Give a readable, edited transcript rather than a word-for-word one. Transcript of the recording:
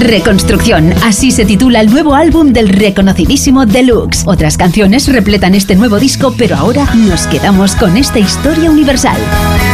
Reconstrucción, así se titula el nuevo álbum del reconocidísimo Deluxe. Otras canciones repletan este nuevo disco, pero ahora nos quedamos con esta historia universal.